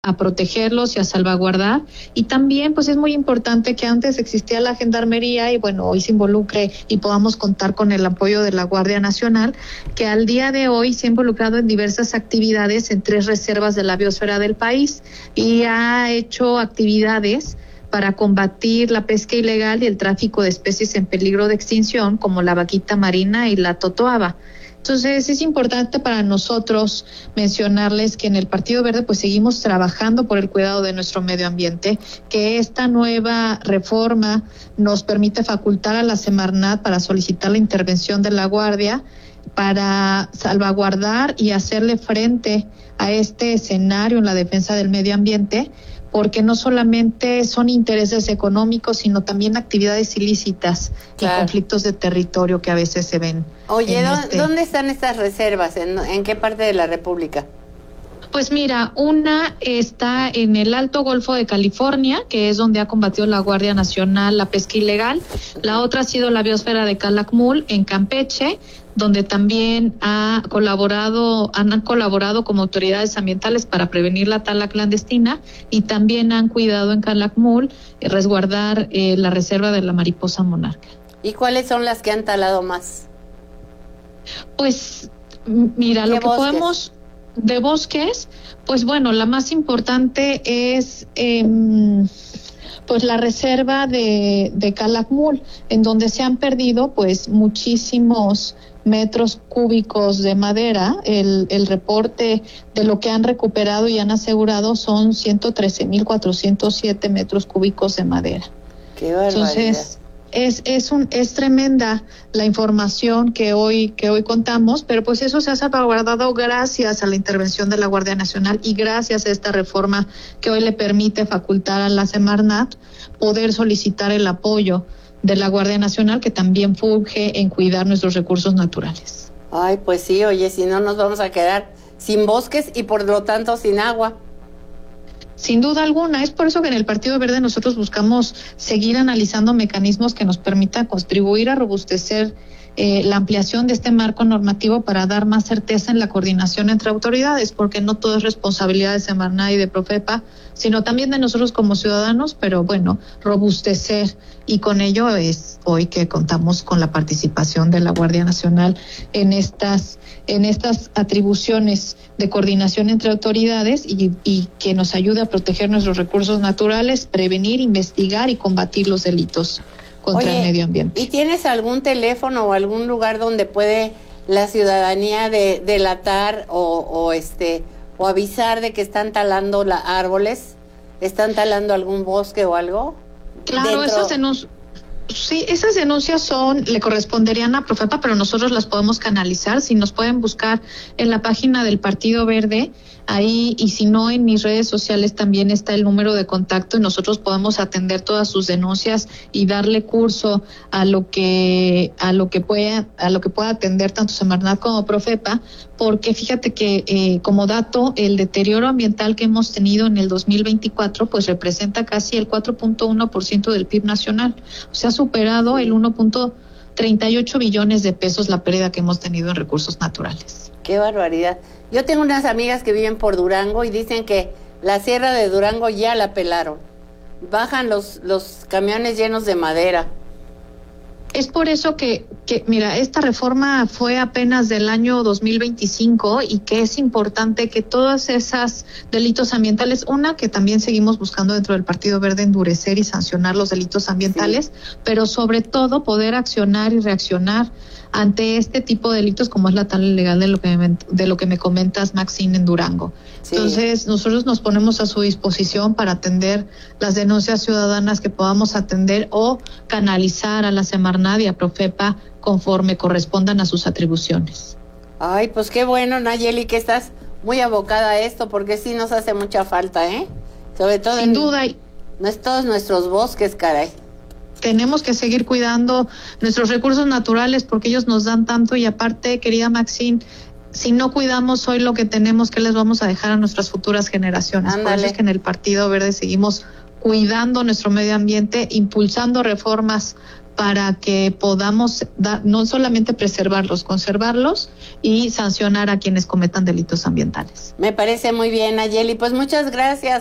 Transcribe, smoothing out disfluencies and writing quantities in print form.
a protegerlos y a salvaguardar. Y también pues es muy importante que antes existía la gendarmería y bueno, hoy se involucre y podamos contar con el apoyo de la Guardia Nacional, que al día de hoy se ha involucrado en diversas actividades en 3 reservas de la biosfera del país y ha hecho actividades para combatir la pesca ilegal y el tráfico de especies en peligro de extinción, como la vaquita marina y la totoaba. Entonces es importante para nosotros mencionarles que en el Partido Verde pues seguimos trabajando por el cuidado de nuestro medio ambiente, que esta nueva reforma nos permite facultar a la Semarnat para solicitar la intervención de la Guardia para salvaguardar y hacerle frente a este escenario en la defensa del medio ambiente, porque no solamente son intereses económicos, sino también actividades ilícitas y conflictos de territorio que a veces se ven. Oye, ¿dónde están estas reservas? ¿En qué parte de la República? Pues mira, una está en el Alto Golfo de California, que es donde ha combatido la Guardia Nacional la pesca ilegal. La otra ha sido la biosfera de Calakmul, en Campeche, donde también han colaborado como autoridades ambientales para prevenir la tala clandestina, y también han cuidado en Calakmul resguardar la reserva de la mariposa monarca. ¿Y cuáles son las que han talado más? Pues mira, lo que podemos de bosques, pues bueno, la más importante es pues la reserva de Calakmul, en donde se han perdido pues muchísimos metros cúbicos de madera. El reporte de lo que han recuperado y han asegurado son 113,407 metros cúbicos de madera. ¡Qué barbaridad! Entonces, es tremenda la información que hoy contamos, pero pues eso se ha salvaguardado gracias a la intervención de la Guardia Nacional y gracias a esta reforma que hoy le permite facultar a la Semarnat poder solicitar el apoyo de la Guardia Nacional, que también funge en cuidar nuestros recursos naturales. Ay, pues sí, oye, si no nos vamos a quedar sin bosques y por lo tanto sin agua. Sin duda alguna, es por eso que en el Partido Verde nosotros buscamos seguir analizando mecanismos que nos permitan contribuir a robustecer la ampliación de este marco normativo para dar más certeza en la coordinación entre autoridades, porque no todo es responsabilidad de Semarnat y de Profepa, sino también de nosotros como ciudadanos, pero bueno, robustecer, y con ello es hoy que contamos con la participación de la Guardia Nacional en estas atribuciones de coordinación entre autoridades y que nos ayude a proteger nuestros recursos naturales, prevenir, investigar y combatir los delitos contra el medio ambiente. ¿Y tienes algún teléfono o algún lugar donde puede la ciudadanía delatar o avisar de que están talando árboles? ¿Están talando algún bosque o algo? Claro, esas denuncias le corresponderían a Profepa, pero nosotros las podemos canalizar. Si nos pueden buscar en la página del Partido Verde, ahí, y si no, en mis redes sociales también está el número de contacto y nosotros podemos atender todas sus denuncias y darle curso a lo que pueda atender tanto Semarnat como Profepa, porque fíjate que como dato, el deterioro ambiental que hemos tenido en el 2024 pues representa casi el 4.1% del PIB nacional. O sea, ha superado el 1.38 billones de pesos la pérdida que hemos tenido en recursos naturales. ¡Qué barbaridad! Yo tengo unas amigas que viven por Durango y dicen que la sierra de Durango ya la pelaron. Bajan los camiones llenos de madera. Es por eso que mira, esta reforma fue apenas del año 2025 y que es importante que todas esas delitos ambientales, que también seguimos buscando dentro del Partido Verde endurecer y sancionar los delitos ambientales, sí, pero sobre todo poder accionar y reaccionar ante este tipo de delitos como es la tala ilegal de lo que me comentas, Maxine, en Durango. Sí. Entonces, nosotros nos ponemos a su disposición para atender las denuncias ciudadanas que podamos atender o canalizar a la Semarnat y a Profepa conforme correspondan a sus atribuciones. Ay, pues qué bueno, Nayeli, que estás muy abocada a esto, porque sí nos hace mucha falta, sobre todo sin duda. Todos nuestros bosques, caray. Tenemos que seguir cuidando nuestros recursos naturales porque ellos nos dan tanto, y aparte, querida Maxine, si no cuidamos hoy lo que tenemos, ¿qué les vamos a dejar a nuestras futuras generaciones? Ándale. Por eso es que en el Partido Verde seguimos cuidando nuestro medio ambiente, impulsando reformas para que podamos no solamente preservarlos, conservarlos y sancionar a quienes cometan delitos ambientales. Me parece muy bien, Nayeli. Pues muchas gracias.